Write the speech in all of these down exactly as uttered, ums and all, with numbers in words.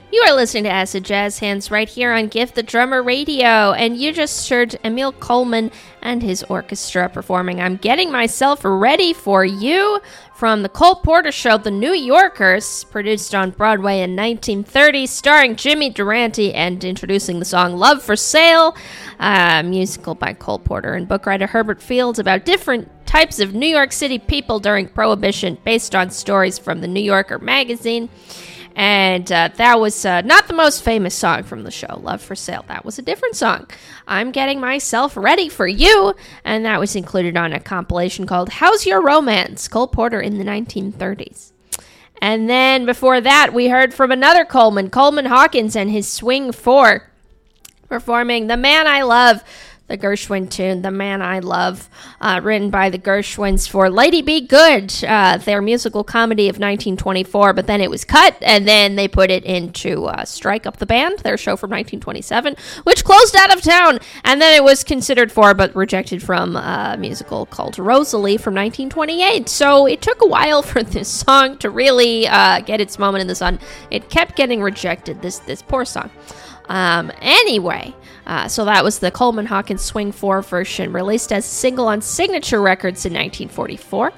You are listening to Acid Jazz Hands right here on Give the Drummer Radio, and you just heard Emil Coleman and his orchestra performing I'm Getting Myself Ready for You from the Cole Porter Show, The New Yorkers, produced on Broadway in nineteen thirty, starring Jimmy Durante and introducing the song Love for Sale, a musical by Cole Porter and book writer Herbert Fields about different types of New York City people during Prohibition based on stories from the New Yorker magazine. And uh, that was uh, not the most famous song from the show, Love for Sale. That was a different song. I'm Getting Myself Ready for You. And that was included on a compilation called How's Your Romance? Cole Porter in the nineteen thirties. And then before that, we heard from another Coleman, Coleman Hawkins and his Swing Four, performing The Man I Love, the Gershwin tune, The Man I Love, uh, written by the Gershwins for Lady Be Good, uh, their musical comedy of nineteen twenty-four, but then it was cut, and then they put it into uh, Strike Up the Band, their show from nineteen twenty-seven, which closed out of town, and then it was considered for, but rejected from a musical called Rosalie from nineteen twenty-eight, so it took a while for this song to really uh, get its moment in the sun. It kept getting rejected, this, this poor song. Um, anyway, uh, so that was the Coleman Hawkins Swing four version, released as a single on Signature Records in nineteen forty-four.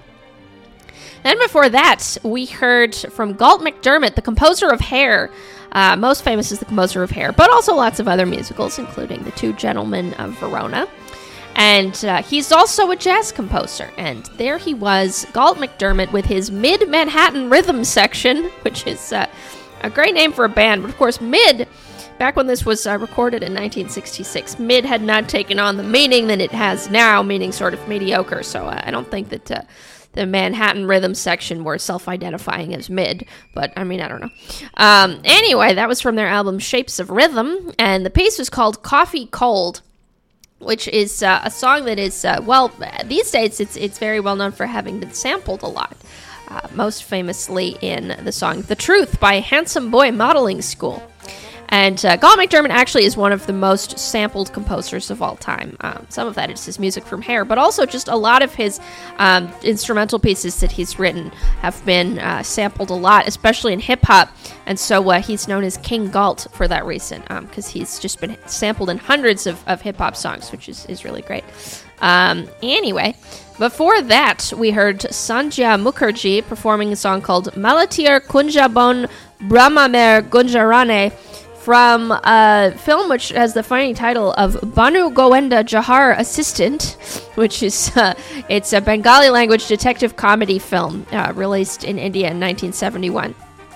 Then before that, we heard from Galt MacDermot, the composer of Hair. Uh, most famous as the composer of Hair, but also lots of other musicals, including The Two Gentlemen of Verona. And uh, he's also a jazz composer. And there he was, Galt MacDermot, with his Mid-Manhattan Rhythm Section, which is uh, a great name for a band, but of course, Mid... Back when this was uh, recorded in nineteen sixty-six, mid had not taken on the meaning that it has now, meaning sort of mediocre, so uh, I don't think that uh, the Manhattan Rhythm Section were self-identifying as mid, but I mean, I don't know. Um, anyway, that was from their album Shapes of Rhythm, and the piece was called Coffee Cold, which is uh, a song that is, uh, well, these days it's, it's very well known for having been sampled a lot, uh, most famously in the song The Truth by Handsome Boy Modeling School. And uh, Galt MacDermot actually is one of the most sampled composers of all time. Um, some of that is his music from Hair, but also just a lot of his um, instrumental pieces that he's written have been uh, sampled a lot, especially in hip-hop. And so uh, he's known as King Galt for that reason, because um, he's just been sampled in hundreds of, of hip-hop songs, which is, is really great. Um, anyway, before that, we heard Sandhya Mukherjee performing a song called Malatir Kunjabon Brahmamer Gunjarane, from a film which has the funny title of Banu Goenda Jahar Assistant, which is uh, it's a Bengali language detective comedy film uh, released in India in nineteen seventy-one.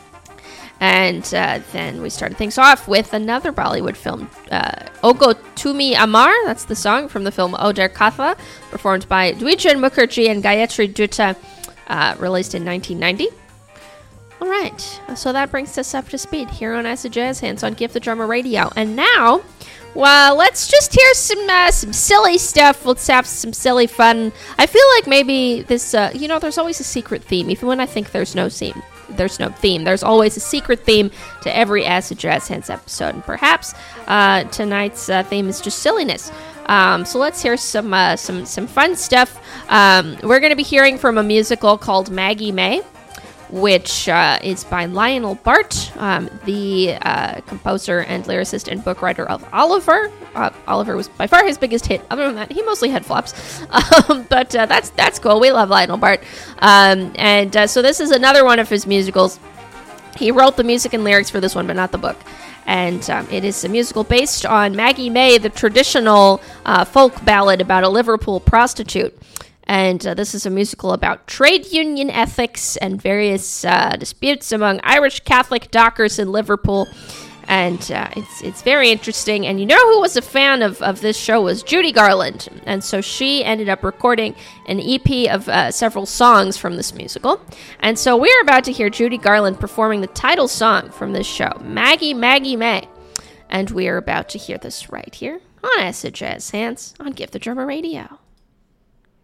And uh, then we started things off with another Bollywood film, uh, Ogo Tumi Amar. That's the song from the film Oder Katha, performed by Dvijen Mukherjee and Gayatri Dutta, uh, released in nineteen ninety. All right, so that brings us up to speed here on Acid Jazz Hands on Give the Drummer Radio. And now, well, let's just hear some uh, some silly stuff. Let's have some silly fun. I feel like maybe this, uh, you know, there's always a secret theme, even when I think there's no theme. There's no theme. There's always a secret theme to every Acid Jazz Hands episode. And perhaps uh, tonight's uh, theme is just silliness. Um, so let's hear some uh, some some fun stuff. Um, we're going to be hearing from a musical called Maggie May, which uh, is by Lionel Bart, um, the uh, composer and lyricist and book writer of Oliver. Uh, Oliver was by far his biggest hit. Other than that, he mostly had flops. Um, but uh, that's that's cool. We love Lionel Bart. Um, and uh, so this is another one of his musicals. He wrote the music and lyrics for this one, but not the book. And um, it is a musical based on Maggie May, the traditional uh, folk ballad about a Liverpool prostitute. And uh, this is a musical about trade union ethics and various uh, disputes among Irish Catholic dockers in Liverpool. And uh, it's it's very interesting. And you know who was a fan of, of this show was Judy Garland. And so she ended up recording an E P of uh, several songs from this musical. And so we're about to hear Judy Garland performing the title song from this show, Maggie, Maggie May. And we are about to hear this right here on Acid Jazz Hands on Give the Drummer Radio.